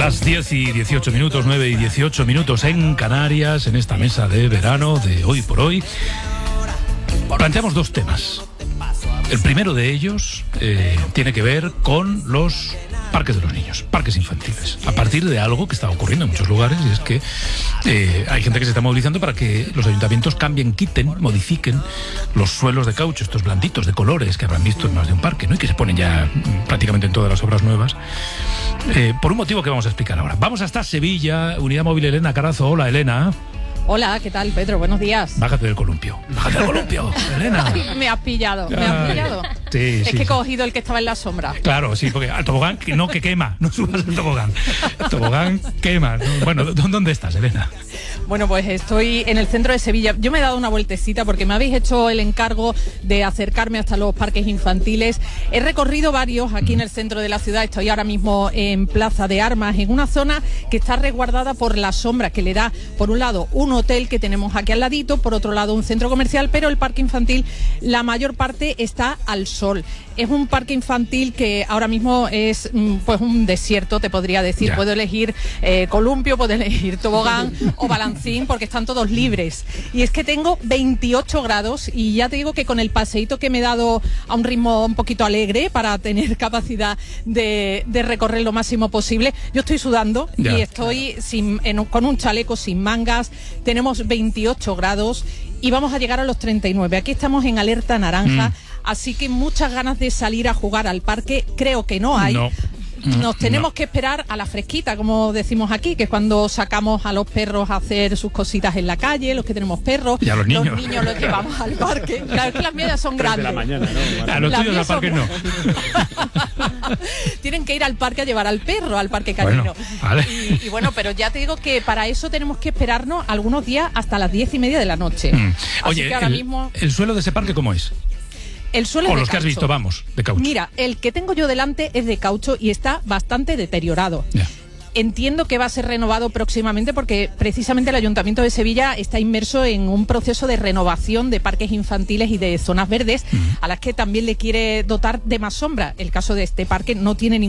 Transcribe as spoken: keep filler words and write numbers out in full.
Las diez y dieciocho minutos, nueve y dieciocho minutos en Canarias, en esta mesa de verano de Hoy por Hoy. Planteamos dos temas. El primero de ellos eh, tiene que ver con los parques de los niños, parques infantiles, a partir de algo que está ocurriendo en muchos lugares, y es que eh, hay gente que se está movilizando para que los ayuntamientos cambien, quiten, modifiquen los suelos de caucho, estos blanditos de colores que habrán visto en más de un parque, ¿no? Y que se ponen ya prácticamente en todas las obras nuevas, eh, por un motivo que vamos a explicar ahora. Vamos hasta Sevilla, Unidad Móvil Elena Carazo. Hola, Elena. Hola, ¿qué tal, Pedro? Buenos días. Bájate del columpio. Bájate del columpio, Elena. Ay, me has pillado, me has pillado. Sí, es sí, que he sí. cogido el que estaba en la sombra. Claro, sí, porque al tobogán, que no, que quema. No subas al tobogán. El tobogán quema. Bueno, ¿dónde estás, Elena? Bueno, pues estoy en el centro de Sevilla. Yo me he dado una vueltecita porque me habéis hecho el encargo de acercarme hasta los parques infantiles. He recorrido varios aquí en el centro de la ciudad. Estoy ahora mismo en Plaza de Armas, en una zona que está resguardada por la sombra que le da, por un lado, un hotel que tenemos aquí al ladito, por otro lado, un centro comercial, pero el parque infantil, la mayor parte está al sol. Es un parque infantil que ahora mismo es pues un desierto, te podría decir. Ya. Puedo elegir eh, columpio, puedo elegir tobogán o balancín, porque están todos libres. Y es que tengo veintiocho grados y ya te digo que con el paseíto que me he dado a un ritmo un poquito alegre para tener capacidad de, de recorrer lo máximo posible, yo estoy sudando. Ya. Y estoy sin, en, con un chaleco sin mangas. Tenemos veintiocho grados y vamos a llegar a los treinta y nueve. Aquí estamos en alerta naranja. Mm. Así que muchas ganas de salir a jugar al parque, creo que no hay. No. Nos tenemos no. que esperar a la fresquita, como decimos aquí, que es cuando sacamos a los perros a hacer sus cositas en la calle, los que tenemos perros. Y a los niños. Los niños los llevamos al parque. Claro, es que las mías son grandes. De la mañana, ¿no? A los tuyos al parque no. Tienen que ir al parque a llevar al perro, al parque canino. Bueno, vale. y, y bueno, pero ya te digo que para eso tenemos que esperarnos algunos días hasta las diez y media de la noche. Mm. Así Oye, que ahora el, mismo... ¿el suelo de ese parque cómo es? El suelo o es de los que has caucho. visto, vamos, de caucho. Mira, el que tengo yo delante es de caucho y está bastante deteriorado. Yeah. Entiendo que va a ser renovado próximamente porque precisamente el Ayuntamiento de Sevilla está inmerso en un proceso de renovación de parques infantiles y de zonas verdes, uh-huh. a las que también le quiere dotar de más sombra. El caso de este parque no tiene ningún